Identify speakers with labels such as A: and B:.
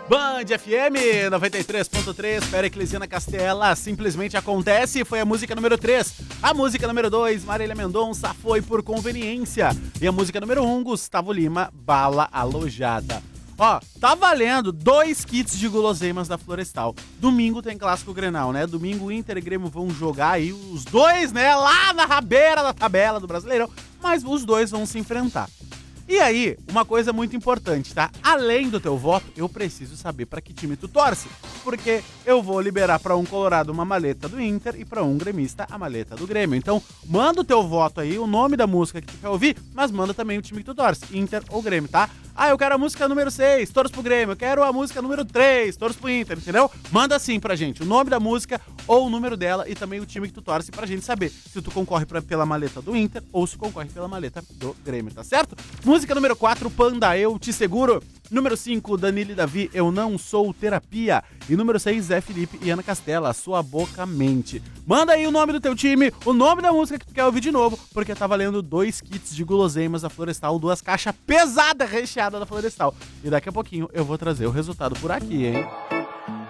A: Band FM 93.3, Pericles e Ana Castela, Simplesmente Acontece, foi a música número 3. A música número 2, Marília Mendonça, Foi por Conveniência. E a música número 1, Gustavo Lima, Bala Alojada. Ó, tá valendo 2 kits de guloseimas da Florestal. Domingo tem Clássico Grenal, né? Domingo Inter e Grêmio vão jogar aí os dois, né? Lá na rabeira da tabela do Brasileirão. Mas os dois vão se enfrentar. E aí, uma coisa muito importante, tá? Além do teu voto, eu preciso saber pra que time tu torce. Porque eu vou liberar pra um colorado uma maleta do Inter e pra um gremista a maleta do Grêmio. Então, manda o teu voto aí, o nome da música que tu quer ouvir, mas manda também o time que tu torce, Inter ou Grêmio, tá? Ah, eu quero a música número 6, torço pro Grêmio. Eu quero a música número 3, torço pro Inter, entendeu? Manda assim pra gente, o nome da música ou o número dela e também o time que tu torce pra gente saber se tu concorre pela maleta do Inter ou se concorre pela maleta do Grêmio, tá certo? Música número 4, Panda, Eu Te Seguro. Número 5, Danilo e Davi, Eu Não Sou Terapia. E número 6, Zé Felipe e Ana Castela, Sua Boca Mente. Manda aí o nome do teu time, o nome da música que tu quer ouvir de novo, porque tá valendo 2 kits de guloseimas da Florestal, 2 caixas pesadas recheadas da Florestal. E daqui a pouquinho eu vou trazer o resultado por aqui, hein?